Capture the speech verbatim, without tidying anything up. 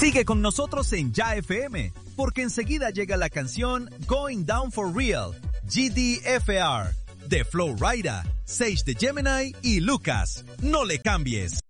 Sigue con nosotros en Ya F M, porque enseguida llega la canción Going Down for Real, G D F R, de Flo Rida, Sage de Gemini y Lucas. No le cambies.